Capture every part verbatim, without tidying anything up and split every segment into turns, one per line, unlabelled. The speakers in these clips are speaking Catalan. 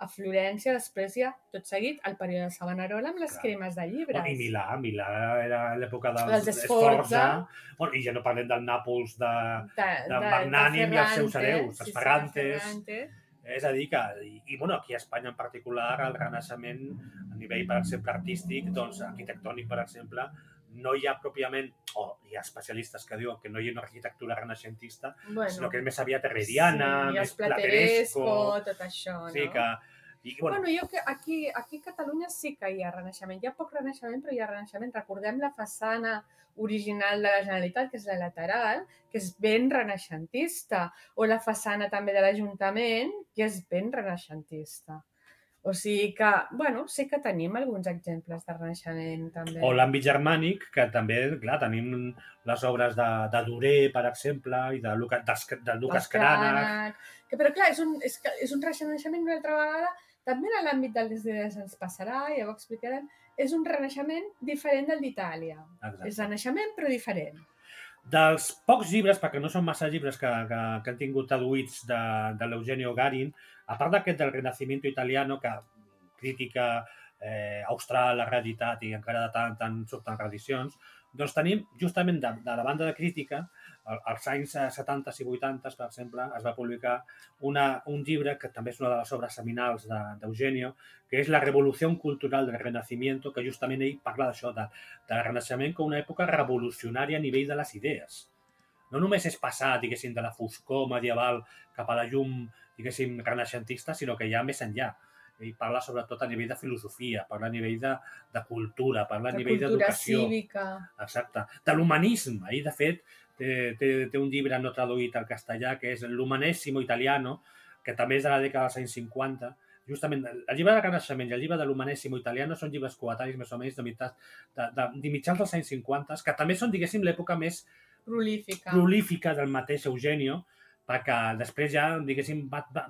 Florència, després ja, tot seguit, el període de Savonarola amb les
Clar.
cremes de llibres.
I Milà, Milà era l'època
Dels
dels
Sforza.
Sforza, bueno, i ja no parlem del Nàpols de,
De,
de
de,
Magnànim
de
i els seus
Ferrante,
hereus,
sí,
els
sí, de
Ferrantes.
Ferrante.
És a dir que, i, i bueno, aquí a Espanya en particular, el Renaixement, a nivell, per exemple, artístic, doncs arquitectònic, per exemple, no hi ha pròpiament, o oh, hi ha especialistes que diuen que no hi ha una arquitectura renaixentista,
Bueno,
sinó que és més aviat herreriana,
sí,
més
plateresco,
plateresco,
tot això, no?
sí que... I, bueno,
bueno, jo que aquí, aquí a Catalunya sí que hi ha renaixement. Hi ha poc renaixement, però hi ha renaixement. Recordem la façana original de la Generalitat, que és la lateral, que és ben renaixentista, o la façana també de l'Ajuntament, que és ben renaixentista. O sigui que, bueno, sí que tenim alguns exemples de renaixement, també.
O l'àmbit germànic, que també, clar, tenim les obres de, de Duré, per exemple, i de Lucas, de, de Lucas Cranach.
Que, però clar, és un, és, és un renaixement una altra vegada, també en l'àmbit de les idees ens passarà, ja ho explicarem, és un renaixement diferent del d'Itàlia. És renaixement, però diferent.
Dels pocs llibres, perquè no són massa llibres que, que, que han tingut traduïts de, de l'Eugenio Garin, a part d'aquest del Renacimiento Italiano, que crítica eh, austral, la realitat, i encara de tant, tant surten reedicions, doncs tenim, justament de, de la banda de crítica, als anys setanta i vuitanta, per exemple, es va publicar una, un llibre que també és una de les obres seminals d'Eugenio, que és La revolució cultural del Renacimiento, que justament ell parla d'això, de, del Renaixement com una època revolucionària a nivell de les idees. No només és passar, diguéssim, de la foscor medieval cap a la llum, diguéssim, renaixentista, sinó que ja més enllà. Ell parla sobretot a nivell de filosofia, parla a nivell de, de cultura, parla a nivell d'educació.
De cultura cívica.
Exacte. De l'humanisme. Ell, de fet, té, té, té un llibre no traduït al castellà, que és l'Umanissimo Italiano, que també és de la dècada dels anys cinquanta. Justament, el llibre del Renaixement i el llibre de l'Umanissimo Italiano són llibres coetanis, més o menys, de, mitjans, de, de, de mitjans dels anys cinquanta, que també són, diguéssim, l'època més
prolífica.
prolífica del mateix Eugenio, perquè després ja, diguéssim, va, va,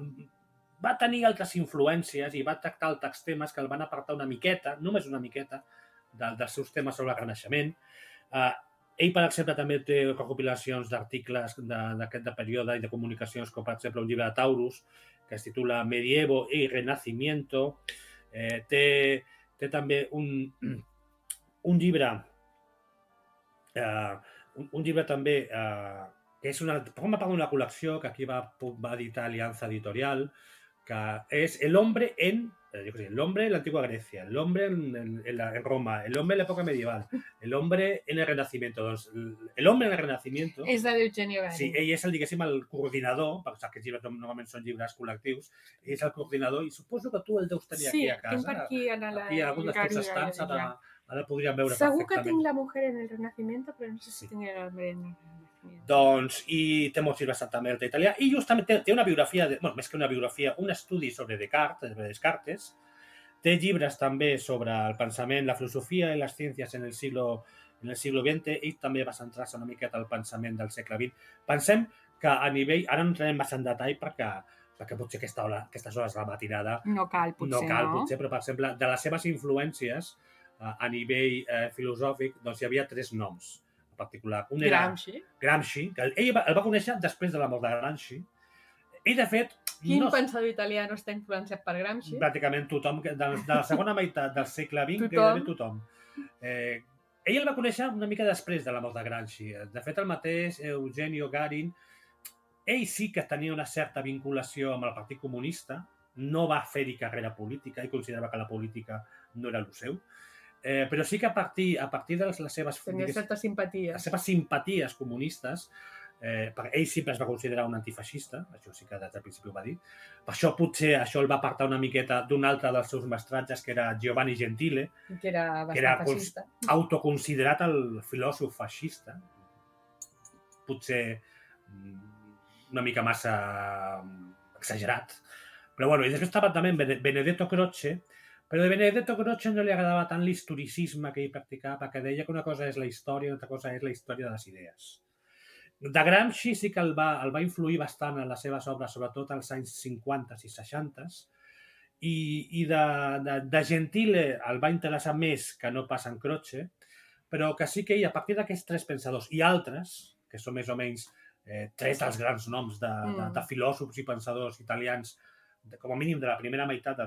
va tenir altres influències i va tractar altres temes que el van apartar una miqueta, només una miqueta, de, dels seus temes sobre el Renaixement. Uh, ell, per exemple, també té recopilacions d'articles d'aquest de, de període i de comunicacions, com per exemple un llibre de Taurus, que es titula Medievo y Renacimiento. Eh, té, té també un, un llibre, uh, un, un llibre també, uh, que és una, forma part d'una col·lecció que aquí va, va editar Alianza Editorial, que és El hombre en, yo qué sé, el hombre en la antigua Grecia, el hombre en, en, en, la, en Roma, el hombre en l'època medieval, el hombre en el Renacimiento. Doncs, el hombre en el Renacimiento...
És de l'Eugenio Garin.
Sí, ell és el, diguéssim, el coordinador, perquè aquests llibres normalment són llibres col·lectius, ell és el coordinador i suposo que tu el deus tenir
sí,
aquí a casa.
Sí, tinc per aquí, en la...
Aquí, algun dels teus estants, ara, ara podríem veure
Segur
perfectament.
que tinc La mujer en el Renacimiento, però no sé si sí. tinc el hombre en el Renacimiento.
Doncs, i té molts llibres també de italià, i justament té, té una biografia, de, bueno, més que una biografia, un estudi sobre Descartes, sobre Descartes. Té llibres també sobre el pensament, la filosofia i les ciències en el siglo, en el siglo veinte, i també va centrar-se una miqueta al pensament del segle vint. Pensem que a nivell, ara no entrarem massa en detall perquè, perquè potser aquesta hora, aquestes hores de la matinada
no cal, potser,
no. Cal,
no?
potser, però per exemple, de les seves influències a nivell eh, filosòfic, doncs hi havia tres noms particular. Un era
Gramsci.
Gramsci, que ell el va conèixer després de la mort de Gramsci. Ell, de fet...
Quin no... pensador italià no està influenciat per Gramsci?
Pràcticament tothom, de, de la segona meitat del segle vint, gairebé tothom. Eh, ell el va conèixer una mica després de la mort de Gramsci. De fet, el mateix Eugenio Garin, ell sí que tenia una certa vinculació amb el Partit Comunista, no va fer-hi carrera política, ell considerava que la política no era el seu. Eh, però sí que a partir, a partir de les, les seves...
Tenia certes simpaties.
Les seves simpaties comunistes, eh, perquè ell sempre es va considerar un antifeixista, això sí que des del principi ho va dir, per això potser això el va apartar una miqueta d'un altre dels seus mestratges, que era Giovanni Gentile,
que era bastant
que era
feixista.
autoconsiderat el filòsof feixista, potser una mica massa exagerat. Però bueno, i després estava també Benedetto Croce, però de Benedetto Croce no li agradava tant l'historicisme que ell practicava, perquè deia que una cosa és la història i una altra cosa és la història de les idees. De Gramsci sí que el va, el va influir bastant en les seves obres, sobretot als anys cinquanta i seixanta, i, i de, de, de Gentile el va interessar més que no pas en Croce, però que sí que ell, a partir d'aquests tres pensadors i altres, que són més o menys eh, tres dels grans noms de, de, de filòsofs i pensadors italians, de, com a mínim de la primera meitat del